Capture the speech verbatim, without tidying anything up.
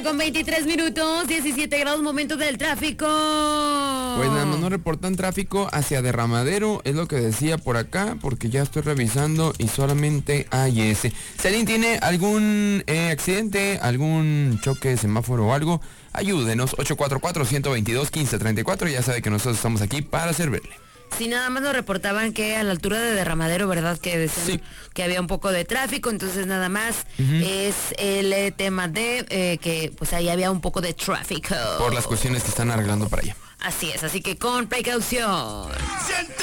con veintitrés minutos, diecisiete grados, momento del tráfico. Pues nada más nos reportan tráfico hacia Derramadero, es lo que decía por acá, porque ya estoy revisando y solamente hay ese. Si alguien tiene algún eh, accidente, algún choque, semáforo o algo, ayúdenos. ocho cuatro cuatro, uno dos dos, uno cinco tres cuatro, ya sabe que nosotros estamos aquí para servirle. Sí, nada más nos reportaban que a la altura de Derramadero, ¿verdad? Que decían Sí. que había un poco de tráfico, entonces nada más Ujú. es el eh, tema de eh, que pues ahí había un poco de tráfico. Por las cuestiones que están arreglando para allá. Así es, así que con precaución.